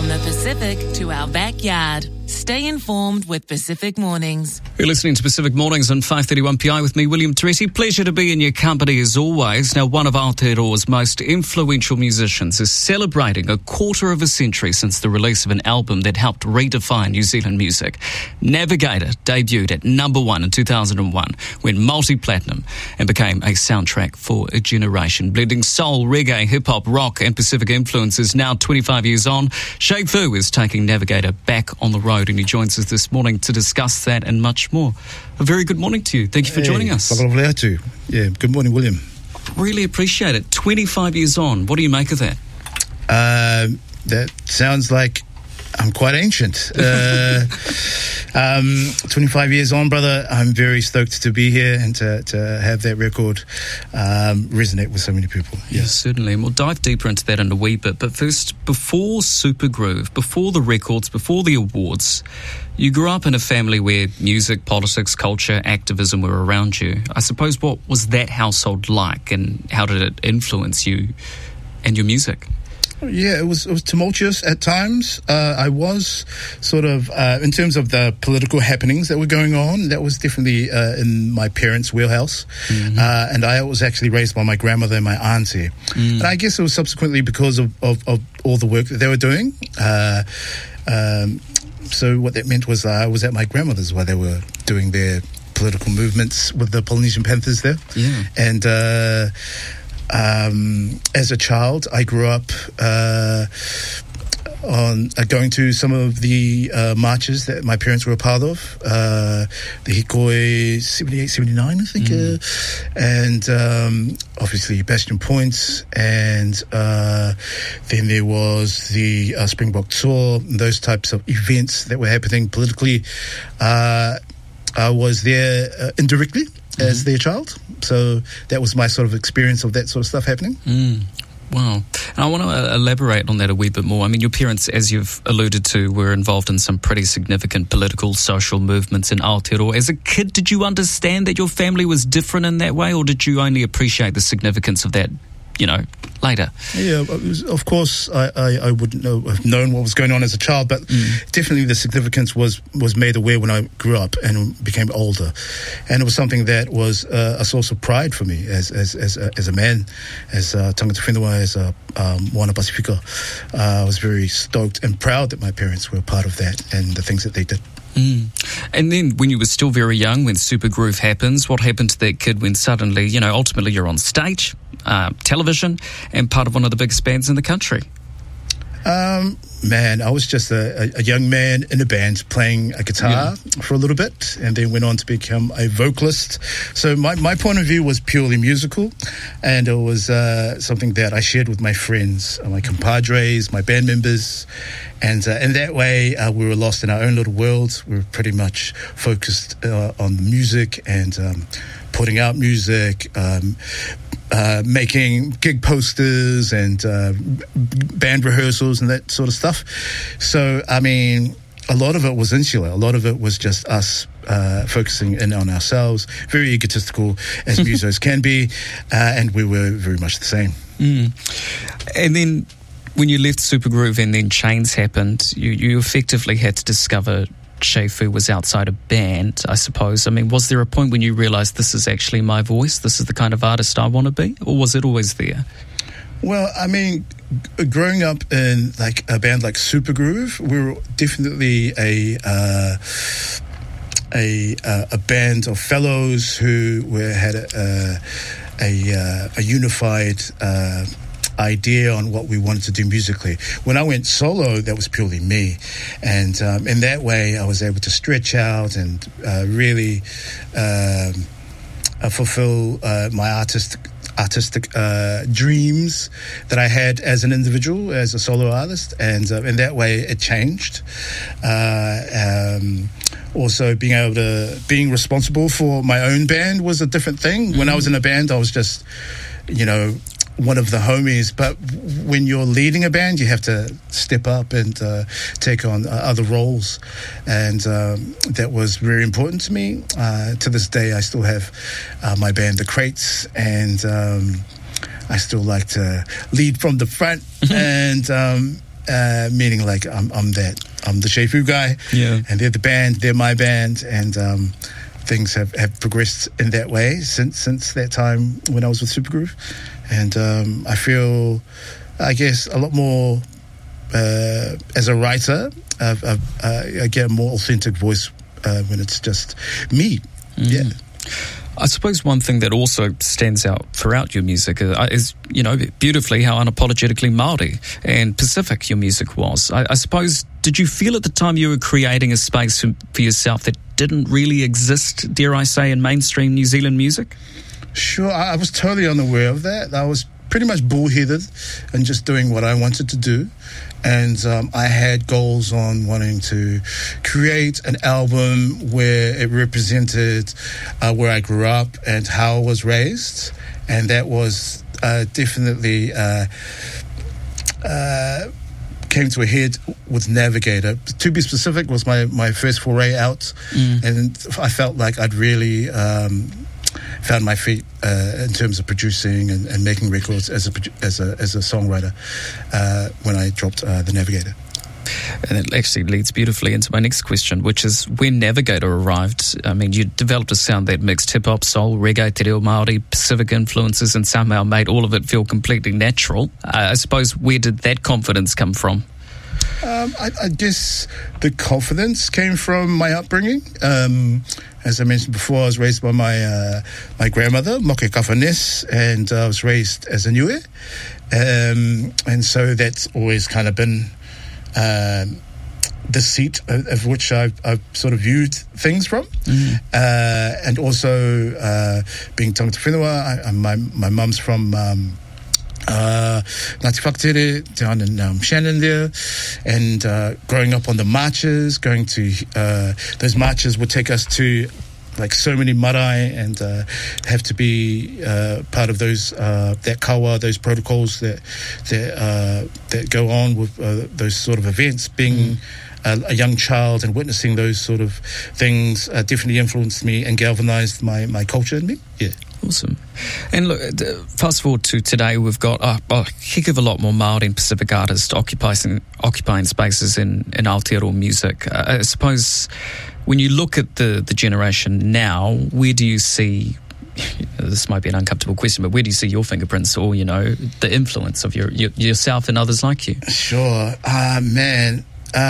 From the Pacific to our backyard. Stay informed with Pacific Mornings. You're listening to Pacific Mornings on 531 PI with me, William Teresi. Pleasure to be in your company as always. Now, one of Aotearoa's most influential musicians is celebrating a quarter of a century since the release of an album that helped redefine New Zealand music. Navigator debuted at #1 in 2001, went multi-platinum and became a soundtrack for a generation. Blending soul, reggae, hip-hop, rock and Pacific influences. Now 25 years on, Shay Fu is taking Navigator back on the road, and he joins us this morning to discuss that and much more. A very good morning to you. Thank you for joining us. Yeah, good morning, William. Really appreciate it. 25 years on. What do you make of that? That sounds like I'm quite ancient. 25 years on, brother. I'm very stoked to be here and to have that record resonate with so many people. Yeah, certainly. And we'll dive deeper into that in a wee bit. But first, before Super Groove, before the records, before the awards, you grew up in a family where music, politics, culture, activism were around you. I suppose, what was that household like, and how did it influence you and your music? Yeah, it was tumultuous at times. I was sort of, in terms of the political happenings that were going on, that was definitely in my parents' wheelhouse. Mm-hmm. And I was actually raised by my grandmother and my auntie. Mm. And I guess it was subsequently because of all the work that they were doing. So what that meant was I was at my grandmother's while they were doing their political movements with the Polynesian Panthers there. Yeah. And as a child, I grew up going to some of the marches that my parents were a part of, the Hikoi 78, 79, I think, and obviously Bastion Points, and then there was the Springbok Tour, those types of events that were happening politically. I was there indirectly as their child. So that was my sort of experience of that sort of stuff happening. Wow. And I want to elaborate on that a wee bit more. I mean, your parents, as you've alluded to, were involved in some pretty significant political, social movements in Aotearoa. As a kid, did you understand that your family was different in that way, or did you only appreciate the significance of that, later? Yeah, of course, I wouldn't have known what was going on as a child, but definitely the significance was made aware when I grew up and became older, and it was something that was a source of pride for me as a man, as tangata whenua, as a Moana Pasifika. I was very stoked and proud that my parents were part of that and the things that they did. And then when you were still very young, when Super Groove happens, what happened to that kid when suddenly, ultimately you're on stage, television, and part of one of the biggest bands in the country? Man, I was just a young man in a band playing a guitar for a little bit, and then went on to become a vocalist. So my point of view was purely musical, and it was something that I shared with my friends, my compadres, my band members, and in that way we were lost in our own little world. We were pretty much focused on the music and putting out music, making gig posters and band rehearsals and that sort of stuff. So, I mean, a lot of it was insular. A lot of it was just us focusing in on ourselves, very egotistical as musos can be, and we were very much the same. And then when you left Super Groove and then Chains happened, you effectively had to discover Shay Fu was outside a band, I suppose. I mean, was there a point when you realised this is actually my voice, this is the kind of artist I want to be, or was it always there? Well, I mean, growing up in like a band like Super Groove, we were definitely a band of fellows who had a unified idea on what we wanted to do musically. When I went solo, that was purely me, and in that way I was able to stretch out and really fulfill my artistic dreams that I had as an individual, as a solo artist, and in that way it changed. Also being responsible for my own band was a different thing. When I was in a band, I was just one of the homies, but when you're leading a band, you have to step up and take on other roles, and that was very important to me. To this day, I still have my band, The Crates, and I still like to lead from the front and meaning like I'm the Shefu guy, and they're the band, they're my band, and things have progressed in that way since that time when I was with Supergroove, and I feel, I guess, a lot more as a writer. I get a more authentic voice when it's just me. Yeah. I suppose one thing that also stands out throughout your music is, beautifully how unapologetically Māori and Pacific your music was. I suppose, did you feel at the time you were creating a space for yourself that didn't really exist, dare I say, in mainstream New Zealand music? Sure, I was totally unaware of that. I was pretty much bullheaded and just doing what I wanted to do. And I had goals on wanting to create an album where it represented where I grew up and how I was raised. And that was definitely came to a head with Navigator. To be specific, was my first foray out. And I felt like I'd really found my feet in terms of producing and making records as a songwriter when I dropped The Navigator. And it actually leads beautifully into my next question, which is when Navigator arrived, I mean, you developed a sound that mixed hip-hop, soul, reggae, te reo Māori, Pacific influences, and somehow made all of it feel completely natural. I suppose, where did that confidence come from? I guess the confidence came from my upbringing. As I mentioned before, I was raised by my grandmother, Moke Kafanes, and I was raised as a niue. And so that's always kind of been the seat of which I've sort of viewed things from. And also being tangata whenua, my mum's from Ngāti Whakatere down in Shannon there, and growing up on the marches, going to those marches would take us to like so many marae and have to be part of those that kawa, those protocols that go on with those sort of events. Being a young child and witnessing those sort of things definitely influenced me and galvanized my culture in me. Yeah. Awesome. And look, fast forward to today, we've got a heck of a lot more Māori and Pacific artists occupying spaces in Aotearoa music. I suppose when you look at the generation now, where do you see, this might be an uncomfortable question, but where do you see your fingerprints or, the influence of yourself and others like you? Sure. Man.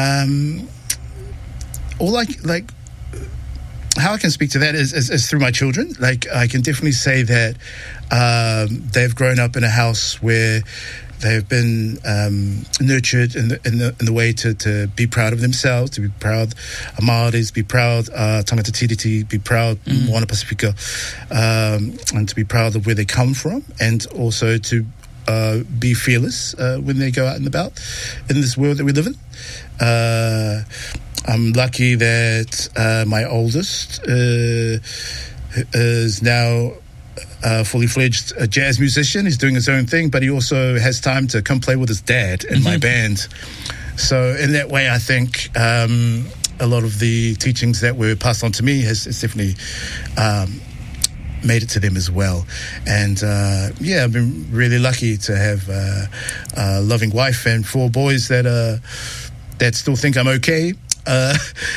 How I can speak to that is through my children. Like, I can definitely say that they've grown up in a house where they've been nurtured in the way to be proud of themselves, to be proud of Māoris, be proud tangata tiriti, be proud Moana Pasifika, and to be proud of where they come from, and also to be fearless when they go out and about in this world that we live in. I'm lucky that my oldest is now fully fledged a jazz musician. He's doing his own thing, but he also has time to come play with his dad in my band. So in that way, I think a lot of the teachings that were passed on to me has definitely made it to them as well. And I've been really lucky to have a loving wife and 4 boys that still think I'm okay. So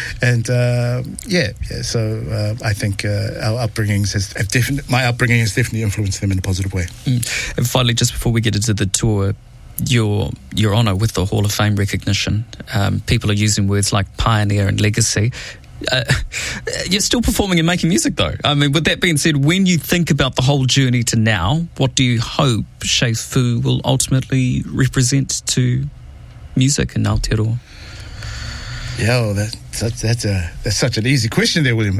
I think our upbringings my upbringing has definitely influenced them in a positive way. And finally, just before we get into the tour, your honour with the Hall of Fame recognition, people are using words like pioneer and legacy. You're still performing and making music, though. I mean, with that being said, when you think about the whole journey to now, what do you hope Shefu will ultimately represent to music in Aotearoa? Yeah, that's such an easy question there, William.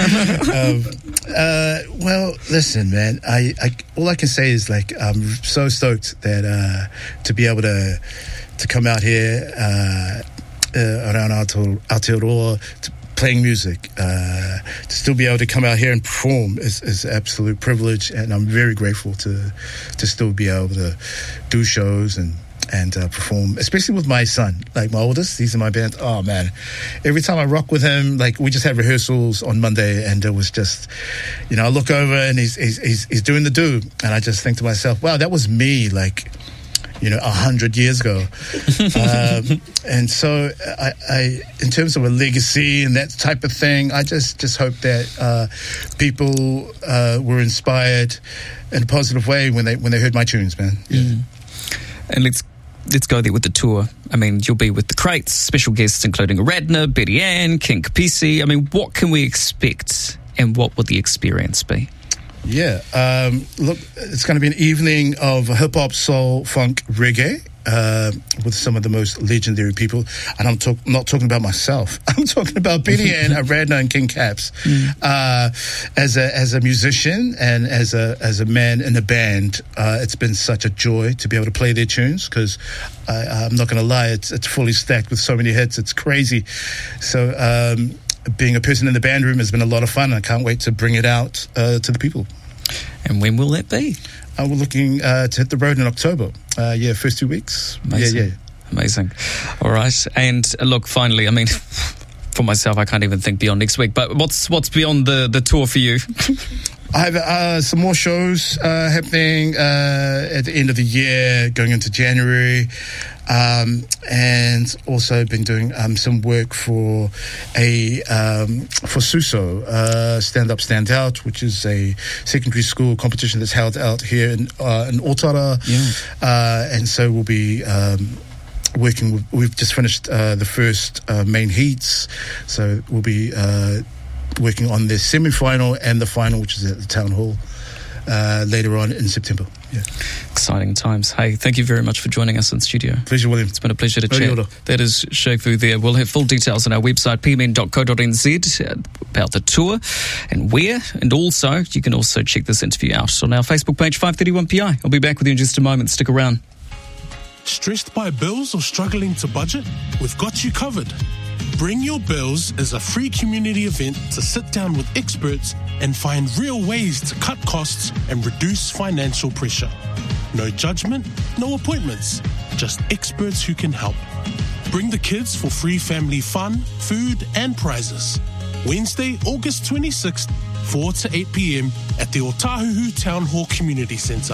Well, listen, man. I all I can say is like I'm so stoked that to be able to come out here around Aotearoa playing music, to still be able to come out here and perform is an absolute privilege, and I'm very grateful to still be able to do shows and perform, especially with my son, like my oldest. He's in my band. Oh man, every time I rock with him, like we just had rehearsals on Monday, and it was just, I look over and he's doing the do, and I just think to myself, wow, that was me, like 100 years ago. And so I, in terms of a legacy and that type of thing, I just hope that people were inspired in a positive way when they heard my tunes, man. Yeah. And let's go there with the tour. I mean, you'll be with the Crates, special guests including Aradna, Betty Ann, King Kapisi. I mean, what can we expect and what will the experience be? Yeah, look, it's going to be an evening of hip-hop, soul, funk, reggae with some of the most legendary people. And I'm not talking about myself. I'm talking about Betty Ann, Aradna, and King Caps. As a musician and as a man in a band, it's been such a joy to be able to play their tunes because I'm not going to lie, it's fully stacked with so many hits. It's crazy. So being a person in the band room has been a lot of fun. I can't wait to bring it out to the people. And when will that be? We're looking to hit the road in October. First 2 weeks. Amazing. Yeah. Amazing. All right. And look, finally, I mean, for myself, I can't even think beyond next week. But what's beyond the tour for you? I have some more shows happening at the end of the year, going into January, and also been doing some work for SUSO, Stand Up, Stand Out, which is a secondary school competition that's held out here in Otara. Yeah. And so we'll be working. We've just finished the first main heats, so we'll be working on the semi-final and the final, which is at the Town Hall later on in September. Yeah. Exciting times. Hey, thank you very much for joining us in studio. Pleasure, William. It's been a pleasure to chat. That is Shefu there. We'll have full details on our website, pmn.co.nz, about the tour and where. And also, you can also check this interview out on our Facebook page, 531PI. I'll be back with you in just a moment. Stick around. Stressed by bills or struggling to budget? We've got you covered. Bring Your Bills is a free community event to sit down with experts and find real ways to cut costs and reduce financial pressure. No judgment, no appointments, just experts who can help. Bring the kids for free family fun, food and prizes. Wednesday, August 26th, 4 to 8 p.m. at the Otahuhu Town Hall Community Centre.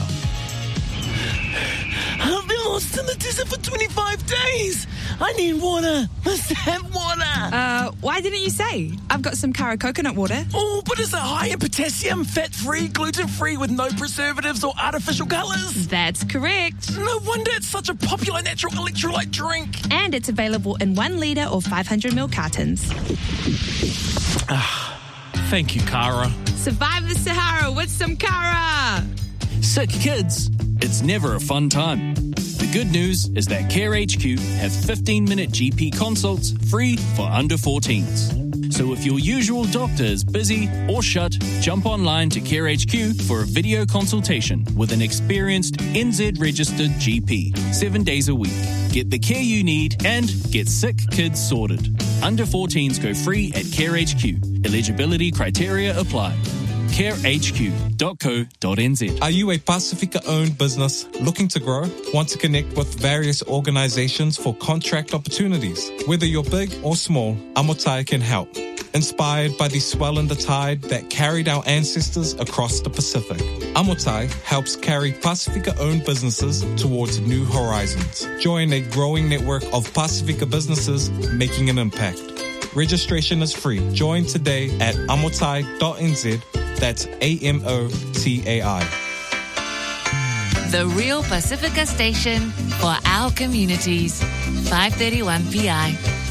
I've been lost in the desert for 25 days. I need water. Must have water. Why didn't you say? I've got some Kara coconut water. Oh, but is it high in potassium, fat-free, gluten-free with no preservatives or artificial colours? That's correct. No wonder it's such a popular natural electrolyte drink. And it's available in 1 litre or 500ml cartons. Thank you, Kara. Survive the Sahara with some Kara. Sick kids. It's never a fun time. The good news is that Care HQ have 15-minute GP consults free for under 14s. So if your usual doctor is busy or shut, jump online to Care HQ for a video consultation with an experienced NZ-registered GP, 7 days a week. Get the care you need and get sick kids sorted. Under 14s go free at Care HQ. Eligibility criteria apply. carehq.co.nz. Are you a Pasifika-owned business looking to grow? Want to connect with various organizations for contract opportunities? Whether you're big or small, Amotai can help. Inspired by the swell in the tide that carried our ancestors across the Pacific, Amotai helps carry Pasifika-owned businesses towards new horizons. Join a growing network of Pasifika businesses making an impact. Registration is free. Join today at amotai.nz. That's AMOTAI. The Real Pacifica station for our communities. 531 PI.